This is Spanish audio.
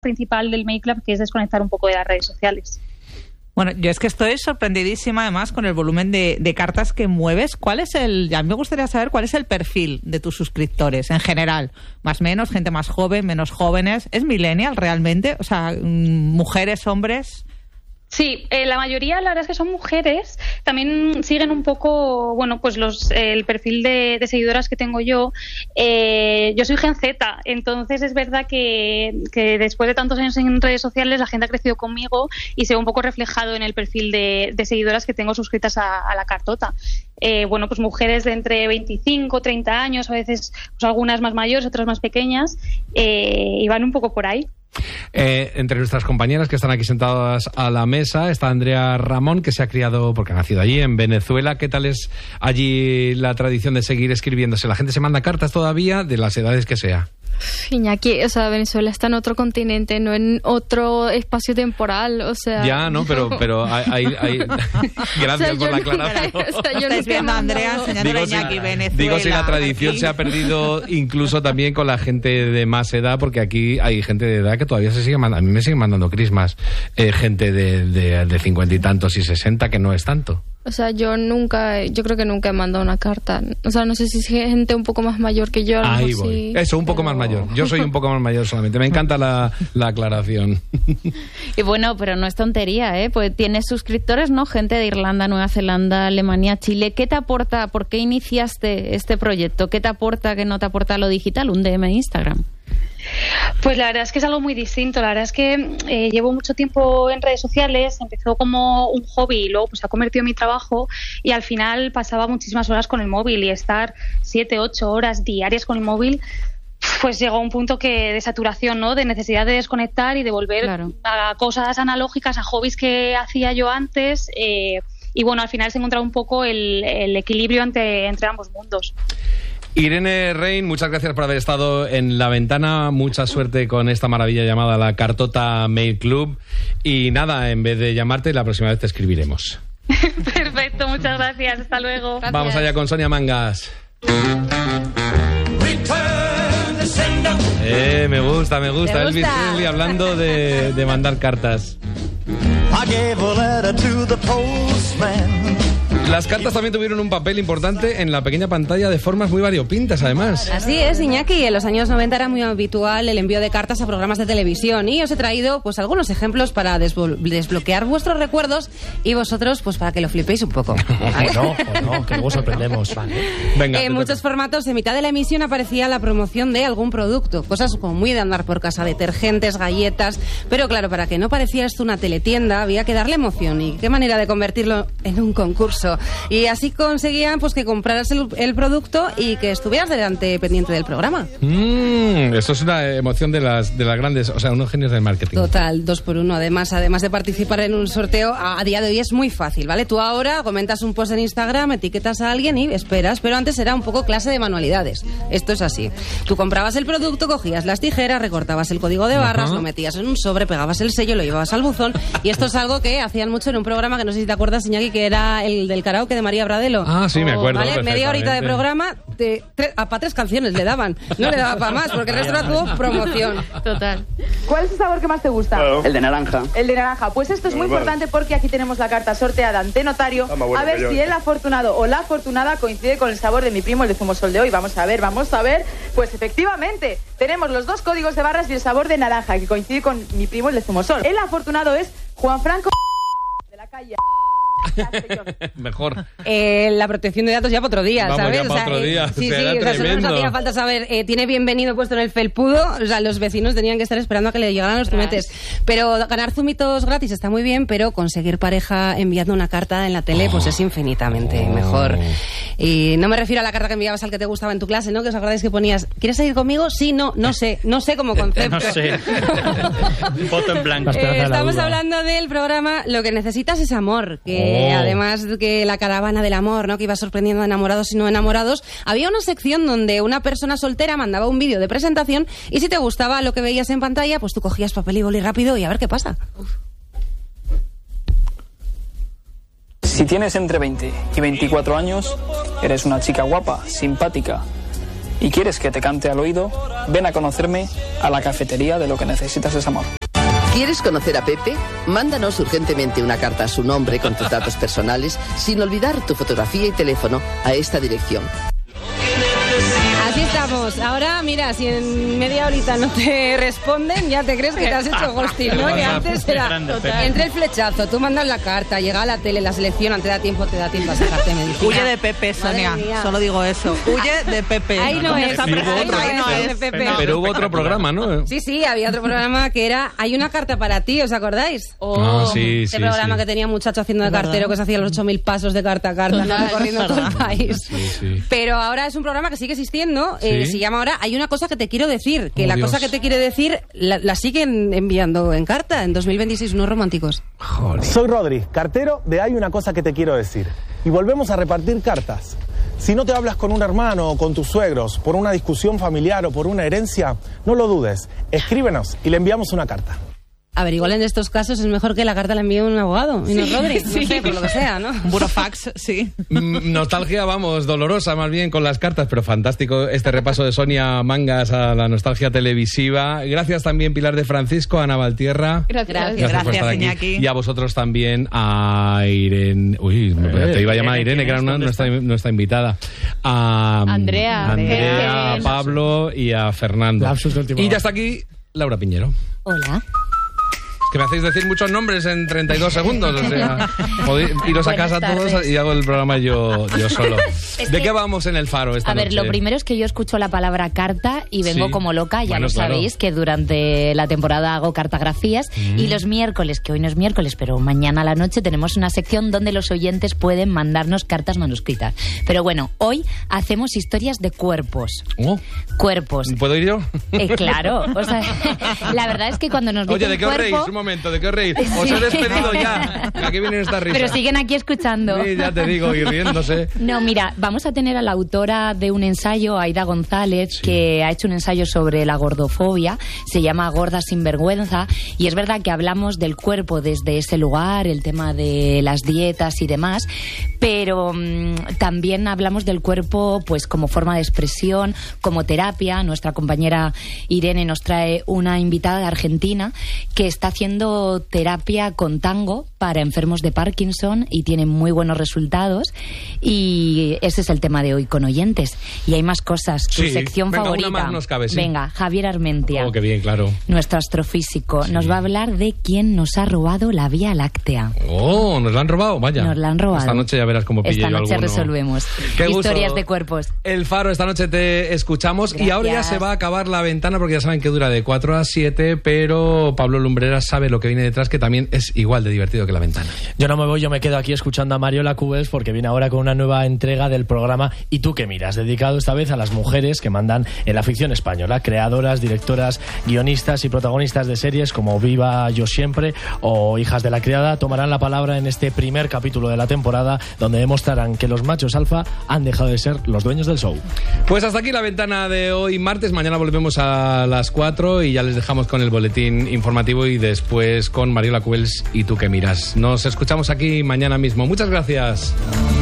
principal del Make Club, que es desconectar un poco de las redes sociales. Bueno, yo es que estoy sorprendidísima además con el volumen de cartas que mueves. A mí me gustaría saber cuál es el perfil de tus suscriptores en general. Más menos, gente más joven, menos jóvenes. ¿Es millennial realmente? O sea, mujeres, hombres... Sí, la mayoría la verdad es que son mujeres. También siguen un poco, bueno, pues el perfil de seguidoras que tengo yo. Yo soy Gen Z, entonces es verdad que después de tantos años en redes sociales la gente ha crecido conmigo y se ve un poco reflejado en el perfil de seguidoras que tengo suscritas a la cartota. Bueno, pues mujeres de entre 25, 30 años, a veces pues algunas más mayores, otras más pequeñas, y van un poco por ahí. Entre nuestras compañeras que están aquí sentadas a la mesa está Andrea Ramón, que se ha criado, porque ha nacido allí, en Venezuela. ¿Qué tal es allí la tradición de seguir escribiéndose? ¿La gente se manda cartas todavía, de las edades que sea? Iñaki, o sea, Venezuela está en otro continente, no en otro espacio temporal, o sea... Ya, no, pero hay... Gracias por la aclaración. Estáis viendo a Andrea enseñando a Iñaki, Venezuela. Digo, si la tradición se ha perdido incluso también con la gente de más edad, porque aquí hay gente de edad que todavía se sigue mandando... A mí me siguen mandando crismas, gente de 50 y tantos y 60, que no es tanto. O sea, yo creo que nunca he mandado una carta. O sea, no sé si es gente un poco más mayor que yo. Ahí voy. Sí, eso, un poco más mayor. Yo soy un poco más mayor solamente. Me encanta la aclaración. Y bueno, pero no es tontería, ¿eh? Pues tienes suscriptores, ¿no? Gente de Irlanda, Nueva Zelanda, Alemania, Chile. ¿Qué te aporta? ¿Por qué iniciaste este proyecto? ¿Qué te aporta, que no te aporta lo digital? Un DM de Instagram. Pues la verdad es que es algo muy distinto. La verdad es que llevo mucho tiempo en redes sociales. Empezó como un hobby y luego pues se ha convertido en mi trabajo, y al final pasaba muchísimas horas con el móvil, y estar 7, 8 horas diarias con el móvil, pues llegó a un punto de saturación, ¿no? De necesidad de desconectar y de volver a cosas analógicas, a hobbies que hacía yo antes, y bueno, al final se encontraba un poco el equilibrio entre ambos mundos. Irene Rein, muchas gracias por haber estado en La Ventana. Mucha suerte con esta maravilla llamada la Cartota Mail Club. Y nada, en vez de llamarte, la próxima vez te escribiremos. Perfecto, muchas gracias. Hasta luego. Gracias. Vamos allá con Sonia Mangas. Me gusta. Elvis Presley hablando de mandar cartas. Las cartas también tuvieron un papel importante en la pequeña pantalla de formas muy variopintas, además. Así es, Iñaki. En los años 90 era muy habitual el envío de cartas a programas de televisión, y os he traído pues algunos ejemplos para desbloquear vuestros recuerdos y vosotros pues para que lo flipéis un poco. No, que luego sorprendemos. Vale. Venga, en muchos formatos, en mitad de la emisión aparecía la promoción de algún producto, cosas como muy de andar por casa, detergentes, galletas, pero claro, para que no pareciera esto una teletienda había que darle emoción, y qué manera de convertirlo en un concurso. Y así conseguían pues que compraras el producto y que estuvieras pendiente del programa. Eso es una emoción de las grandes, o sea, unos genios del marketing. Total, 2x1. Además de participar en un sorteo, a día de hoy es muy fácil, ¿vale? Tú ahora comentas un post en Instagram, etiquetas a alguien y esperas, pero antes era un poco clase de manualidades. Esto es así. Tú comprabas el producto, cogías las tijeras, recortabas el código de barras, lo metías en un sobre, pegabas el sello, lo llevabas al buzón, y esto es algo que hacían mucho en un programa que no sé si te acuerdas, Iñaki, que era el del karaoke de María Bradelo. Ah, sí, me acuerdo. ¿Vale? Media horita de programa, para 3 canciones le daban. No le daba para más, porque el resto era todo promoción. Total. ¿Cuál es el sabor que más te gusta? El de naranja. El de naranja. Pues esto es muy importante porque aquí tenemos la carta sorteada ante notario. A ver si el afortunado o la afortunada coincide con el sabor de mi primo, el de Zumosol de hoy. Vamos a ver. Pues efectivamente, tenemos los 2 códigos de barras y el sabor de naranja, que coincide con mi primo, el de Zumosol. El afortunado es Juan Franco de la calle. Mejor. La protección de datos ya para otro día, vamos, ¿sabes? Ya para otro día. Sí, solo nos hacía falta saber, tiene bienvenido puesto en el felpudo, o sea, los vecinos tenían que estar esperando a que le llegaran los zumetes. Pero ganar zumitos gratis está muy bien, pero conseguir pareja enviando una carta en la tele, pues es infinitamente mejor. Y no me refiero a la carta que enviabas al que te gustaba en tu clase, ¿no? Que os acordáis que ponías, ¿quieres salir conmigo? Sí, no sé como concepto. No sé. Foto en blanco. Estamos hablando del programa Lo que necesitas es amor, que además de que la caravana del amor, ¿no? Que iba sorprendiendo a enamorados y no enamorados, había una sección donde una persona soltera mandaba un vídeo de presentación, y si te gustaba lo que veías en pantalla, pues tú cogías papel y boli rápido y a ver qué pasa. Si tienes entre 20 y 24 años, eres una chica guapa, simpática y quieres que te cante al oído, ven a conocerme a la cafetería de Lo que necesitas es amor. ¿Quieres conocer a Pepe? Mándanos urgentemente una carta a su nombre con tus datos personales, sin olvidar tu fotografía y teléfono, a esta dirección. Así estamos. Ahora, mira, si en media horita no te responden, ya te crees que te has hecho ghosting, ¿no? Que antes era... Entre el flechazo, tú mandas la carta, llega a la tele, la selección, te da tiempo a sacarte medicina. Huye de Pepe, Sonia. Solo digo eso. Huye de Pepe. Ahí no es. Pero hubo otro programa, ¿no? Sí, había otro programa que era Hay una carta para ti, ¿os acordáis? Sí, Ese programa que tenía un muchacho haciendo de cartero que se hacía los 8.000 pasos de carta a carta, corriendo todo el país. Sí. Pero ahora es un programa que sigue existiendo. Se llama ahora Hay una cosa que te quiero decir. Que cosa que te quiere decir la siguen enviando en carta en 2026, unos románticos. Joder. Soy Rodri, cartero de Hay una cosa que te quiero decir. Y volvemos a repartir cartas. Si no te hablas con un hermano o con tus suegros por una discusión familiar o por una herencia, no lo dudes. Escríbenos y le enviamos una carta. A ver, igual en estos casos es mejor que la carta la envíe un abogado y no Rodri, no sé, por lo que sea, ¿no? Un burofax, sí. Nostalgia, vamos, dolorosa más bien con las cartas, pero fantástico este repaso de Sonia Mangas a la nostalgia televisiva. Gracias también, Pilar de Francisco, Ana Valtierra. Gracias por estar aquí. Iñaki. Y a vosotros también, a Irene. Uy, te iba a llamar Irene, que era nuestra invitada. A Andrea, a Pablo y a Fernando. Y ya está aquí Laura Piñero. Hola. Que me hacéis decir muchos nombres en 32 segundos. O sea, podéis iros a casa todos y hago el programa yo solo. ¿De qué vamos en El Faro esta noche? A ver, lo primero es que yo escucho la palabra carta y vengo como loca. Ya lo sabéis, que durante la temporada hago cartografías. Y los miércoles, que hoy no es miércoles, pero mañana a la noche, tenemos una sección donde los oyentes pueden mandarnos cartas manuscritas. Pero bueno, hoy hacemos historias de cuerpos. Cuerpos. ¿Puedo ir yo? Claro. O sea, la verdad es que cuando nos dicen Oye, ¿de qué os reís? Un momento, ¿de qué os reís? Os he despedido ya. Aquí vienen estas risas. Pero siguen aquí escuchando. Sí, ya te digo, y riéndose. No, mira, vamos a tener a la autora de un ensayo, Aida González, que ha hecho un ensayo sobre la gordofobia. Se llama Gorda sin vergüenza. Y es verdad que hablamos del cuerpo desde ese lugar, el tema de las dietas y demás. Pero también hablamos del cuerpo pues como forma de expresión, como terapia. Nuestra compañera Irene nos trae una invitada de Argentina que está haciendo terapia con tango para enfermos de Parkinson y tiene muy buenos resultados. Y ese es el tema de hoy con oyentes. Y hay más cosas. Tu sección favorita. Una más nos cabe, Venga, Javier Armentia. Oh, qué bien, claro. Nuestro astrofísico. Nos va a hablar de quién nos ha robado la Vía Láctea. Oh, ¿nos la han robado? Vaya. Nos la han robado. Esta noche ya verás cómo pille yo alguno. Esta noche resolvemos. Historias de cuerpos. El Faro, esta noche te escuchamos. Gracias. Y ahora ya se va a acabar la ventana porque ya saben que dura de 4 a 7, pero Pablo Lumbreras sabe lo que viene detrás, que también es igual de divertido que la ventana. Yo no me voy, yo me quedo aquí escuchando a Mariola Cubels porque viene ahora con una nueva entrega del programa ¿Y tú qué miras?, dedicado esta vez a las mujeres que mandan en la ficción española, creadoras, directoras, guionistas y protagonistas de series como Viva Yo Siempre o Hijas de la Criada. Tomarán la palabra en este primer capítulo de la temporada, donde demostrarán que los machos alfa han dejado de ser los dueños del show. Pues hasta aquí la ventana de hoy martes. Mañana volvemos a las 4 y ya les dejamos con el boletín informativo y después con Mariola Cubels y tú que miras. Nos escuchamos aquí mañana mismo. Muchas gracias.